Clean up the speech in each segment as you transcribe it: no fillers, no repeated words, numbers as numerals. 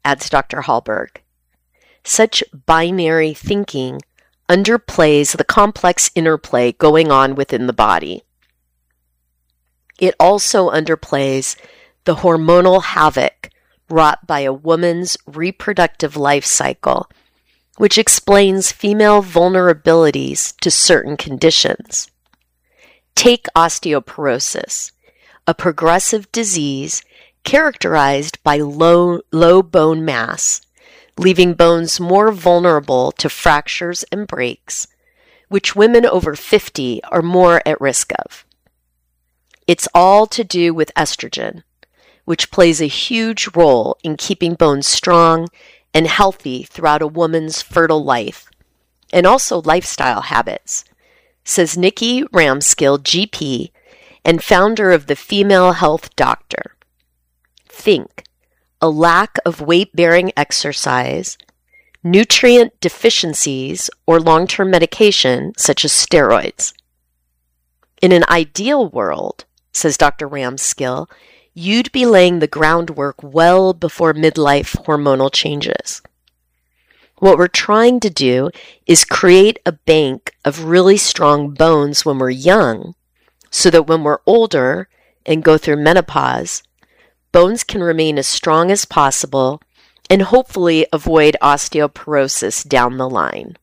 adds Dr. Hallberg. Such binary thinking underplays the complex interplay going on within the body. It also underplays the hormonal havoc wrought by a woman's reproductive life cycle, which explains female vulnerabilities to certain conditions. Take osteoporosis, a progressive disease characterized by low bone mass, leaving bones more vulnerable to fractures and breaks, which women over 50 are more at risk of. It's all to do with estrogen, which plays a huge role in keeping bones strong and healthy throughout a woman's fertile life, and also lifestyle habits, says Nikki Ramskill, GP, and founder of the Female Health Doctor. Think: a lack of weight-bearing exercise, nutrient deficiencies, or long-term medication such as steroids. In an ideal world, says Dr. Ramskill, you'd be laying the groundwork well before midlife hormonal changes. What we're trying to do is create a bank of really strong bones when we're young, so that when we're older and go through menopause, bones can remain as strong as possible and hopefully avoid osteoporosis down the line.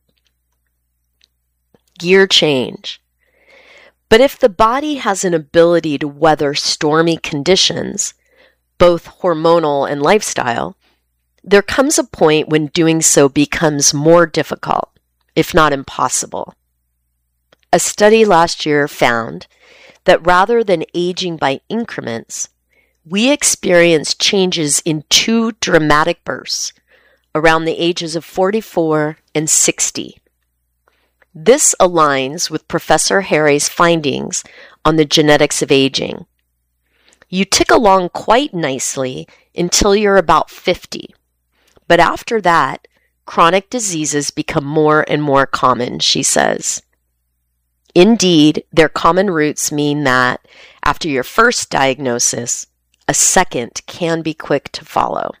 Gear change. But if the body has an ability to weather stormy conditions, both hormonal and lifestyle, there comes a point when doing so becomes more difficult, if not impossible. A study last year found that rather than aging by increments, we experience changes in 2 dramatic bursts around the ages of 44 and 60. This aligns with Professor Harry's findings on the genetics of aging. You tick along quite nicely until you're about 50, but after that, chronic diseases become more and more common, she says. Indeed, their common roots mean that after your first diagnosis, a second can be quick to follow.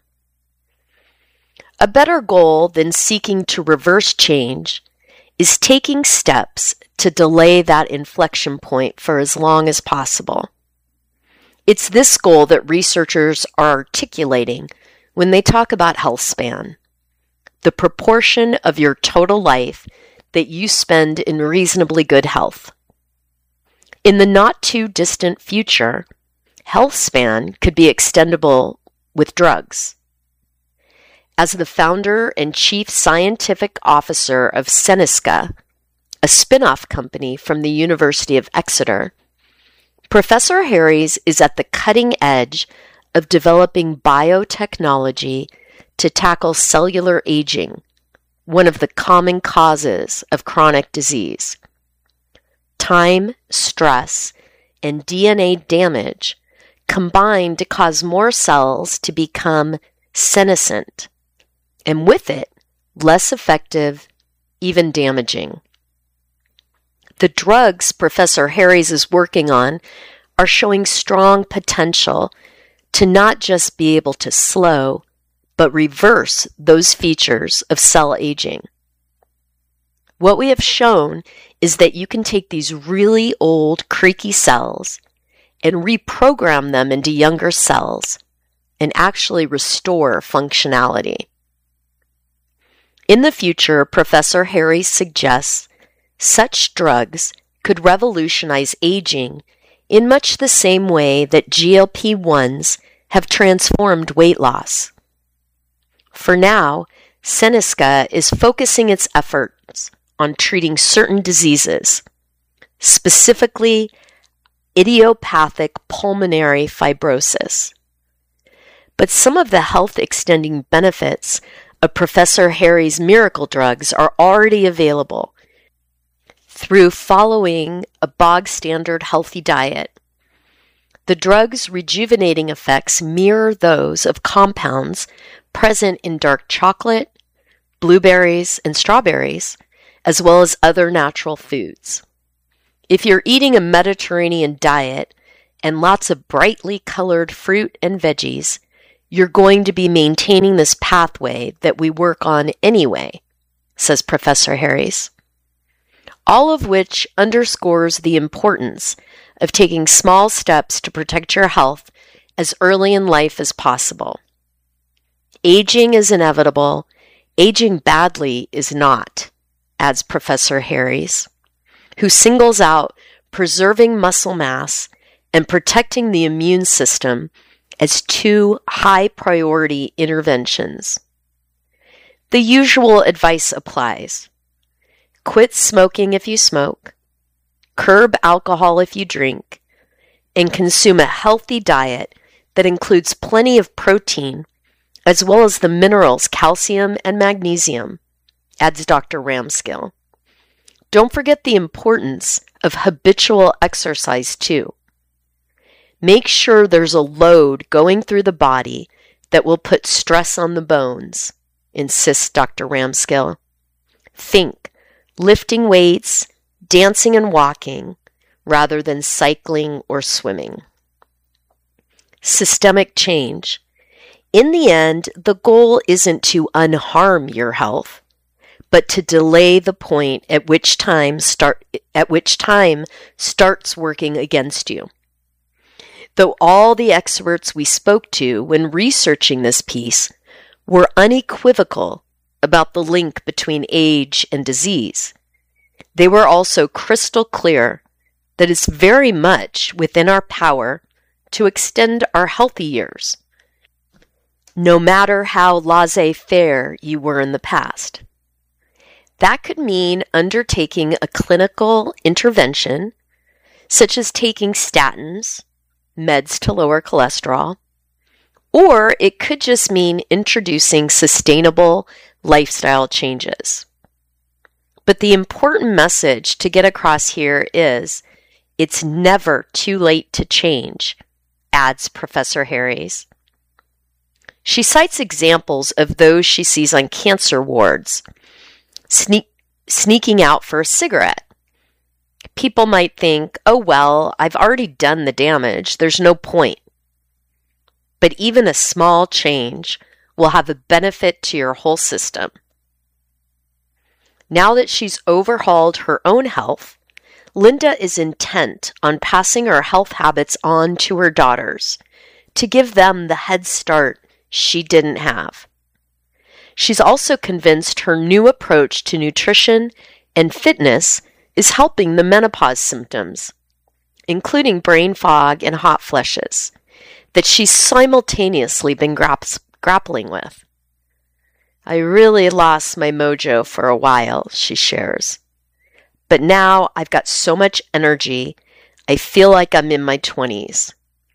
A better goal than seeking to reverse change is taking steps to delay that inflection point for as long as possible. It's this goal that researchers are articulating when they talk about health span, the proportion of your total life that you spend in reasonably good health. In the not too distant future, health span could be extendable with drugs. As the founder and chief scientific officer of Senesca, a spin-off company from the University of Exeter, Professor Harries is at the cutting edge of developing biotechnology to tackle cellular aging, one of the common causes of chronic disease. Time, stress, and DNA damage combine to cause more cells to become senescent, and with it, less effective, even damaging. The drugs Professor Harries is working on are showing strong potential to not just be able to slow, but reverse those features of cell aging. What we have shown is that you can take these really old, creaky cells and reprogram them into younger cells and actually restore functionality. In the future, Professor Harries suggests such drugs could revolutionize aging in much the same way that GLP-1s have transformed weight loss. For now, Senesca is focusing its efforts on treating certain diseases, specifically idiopathic pulmonary fibrosis. But some of the health-extending benefits of Professor Harries' miracle drugs are already available through following a bog-standard healthy diet. The drug's rejuvenating effects mirror those of compounds present in dark chocolate, blueberries, and strawberries, as well as other natural foods. If you're eating a Mediterranean diet and lots of brightly colored fruit and veggies, you're going to be maintaining this pathway that we work on anyway, says Professor Harries. All of which underscores the importance of taking small steps to protect your health as early in life as possible. Aging is inevitable. Aging badly is not, adds Professor Harries, who singles out preserving muscle mass and protecting the immune system as two high-priority interventions. The usual advice applies. Quit smoking if you smoke, curb alcohol if you drink, and consume a healthy diet that includes plenty of protein as well as the minerals calcium and magnesium, adds Dr. Ramskill. Don't forget the importance of habitual exercise too. Make sure there's a load going through the body that will put stress on the bones, insists Dr. Ramskill. Think lifting weights, dancing and walking, rather than cycling or swimming. Systemic change. In the end, the goal isn't to unharm your health, but to delay the point at which time starts working against you. Though all the experts we spoke to when researching this piece were unequivocal about the link between age and disease, they were also crystal clear that it's very much within our power to extend our healthy years, no matter how laissez-faire you were in the past. That could mean undertaking a clinical intervention, such as taking statins, meds to lower cholesterol, or it could just mean introducing sustainable lifestyle changes. But the important message to get across here is it's never too late to change, adds Professor Harries. She cites examples of those she sees on cancer wards, sneaking out for a cigarette. People might think, oh well, I've already done the damage, there's no point. But even a small change will have a benefit to your whole system. Now that she's overhauled her own health, Linda is intent on passing her health habits on to her daughters to give them the head start she didn't have. She's also convinced her new approach to nutrition and fitness is helping the menopause symptoms, including brain fog and hot flushes, that she's simultaneously been grappling with. I really lost my mojo for a while, she shares. But now I've got so much energy, I feel like I'm in my 20s.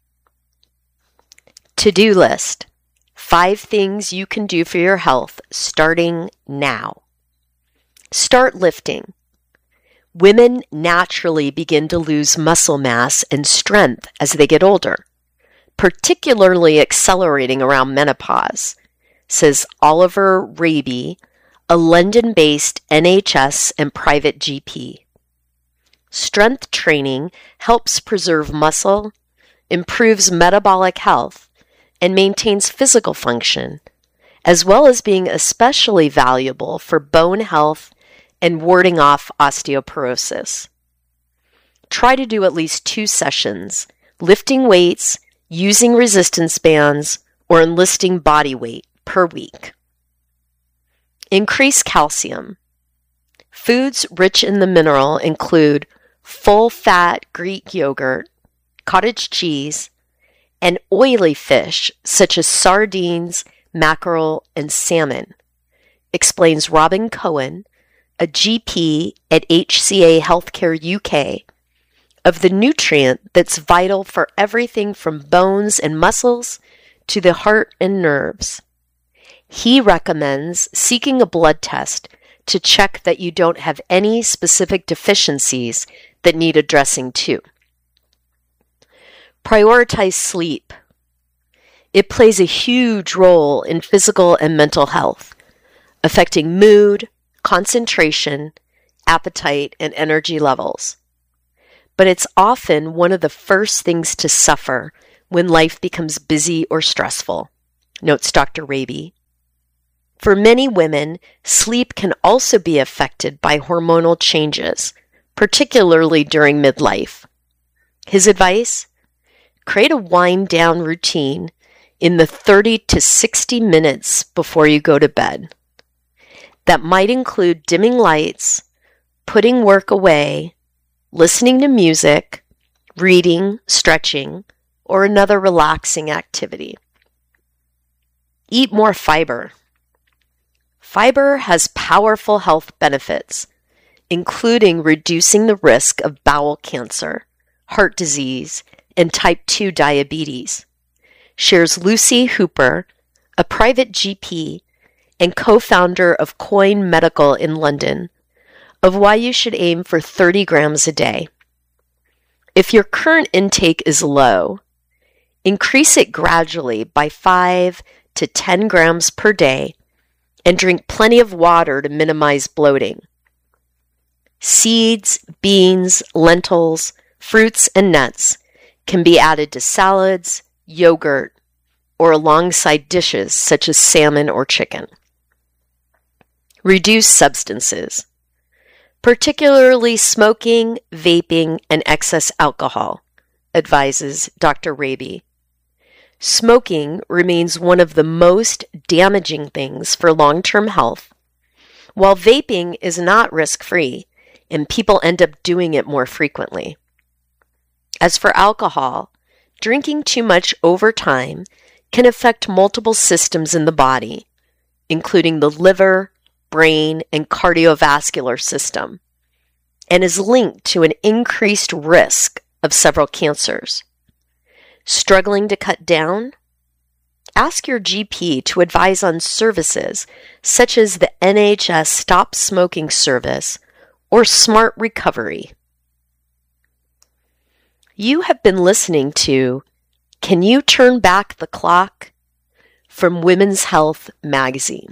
To-do list. 5 things you can do for your health starting now. Start lifting. Women naturally begin to lose muscle mass and strength as they get older, particularly accelerating around menopause, says Oliver Raby, a London-based NHS and private GP. Strength training helps preserve muscle, improves metabolic health, and maintains physical function, as well as being especially valuable for bone health and warding off osteoporosis. Try to do at least 2 sessions, lifting weights, using resistance bands, or enlisting body weight per week. Increase calcium. Foods rich in the mineral include full-fat Greek yogurt, cottage cheese, and oily fish such as sardines, mackerel, and salmon, explains Robin Cohen, a GP at HCA Healthcare UK, of the nutrient that's vital for everything from bones and muscles to the heart and nerves. He recommends seeking a blood test to check that you don't have any specific deficiencies that need addressing too. Prioritize sleep. It plays a huge role in physical and mental health, affecting mood, concentration, appetite, and energy levels. But it's often one of the first things to suffer when life becomes busy or stressful. notes Dr. Raby. For many women, sleep can also be affected by hormonal changes, particularly during midlife. His advice? Create a wind-down routine in the 30 to 60 minutes before you go to bed. That might include dimming lights, putting work away, listening to music, reading, stretching, or another relaxing activity. Eat more fiber. Fiber has powerful health benefits, including reducing the risk of bowel cancer, heart disease, and type 2 diabetes, shares Lucy Hooper, a private GP and co-founder of Coin Medical in London, of why you should aim for 30 grams a day. If your current intake is low, increase it gradually by 5 to 10 grams per day and drink plenty of water to minimize bloating. Seeds, beans, lentils, fruits, and nuts can be added to salads, yogurt, or alongside dishes such as salmon or chicken. Reduce substances, particularly smoking, vaping, and excess alcohol, advises Dr. Raby. Smoking remains one of the most damaging things for long-term health, while vaping is not risk-free, and people end up doing it more frequently. As for alcohol, drinking too much over time can affect multiple systems in the body, including the liver, brain, and cardiovascular system, and is linked to an increased risk of several cancers. Struggling to cut down? Ask your GP to advise on services such as the NHS Stop Smoking Service or Smart Recovery. You have been listening to Can You Turn Back the Clock? From Women's Health magazine.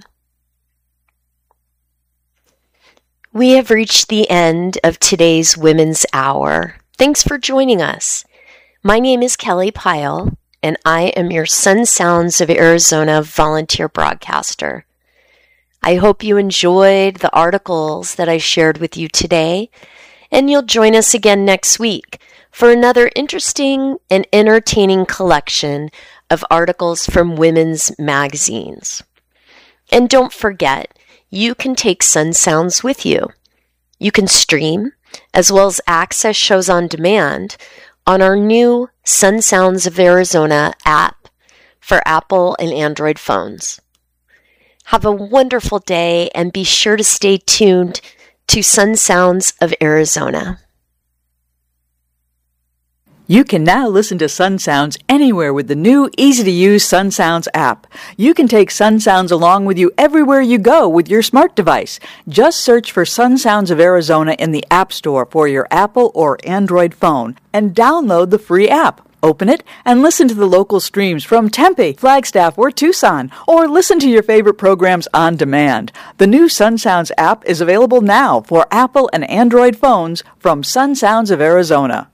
We have reached the end of today's Women's Hour. Thanks for joining us. My name is Kelly Pyle, and I am your Sun Sounds of Arizona volunteer broadcaster. I hope you enjoyed the articles that I shared with you today, and you'll join us again next week for another interesting and entertaining collection of articles from women's magazines. And don't forget, you can take Sun Sounds with you. You can stream, as well as access shows on demand on our new Sun Sounds of Arizona app for Apple and Android phones. Have a wonderful day and be sure to stay tuned to Sun Sounds of Arizona. You can now listen to Sun Sounds anywhere with the new, easy-to-use Sun Sounds app. You can take Sun Sounds along with you everywhere you go with your smart device. Just search for Sun Sounds of Arizona in the App Store for your Apple or Android phone and download the free app. Open it and listen to the local streams from Tempe, Flagstaff, or Tucson, or listen to your favorite programs on demand. The new Sun Sounds app is available now for Apple and Android phones from Sun Sounds of Arizona.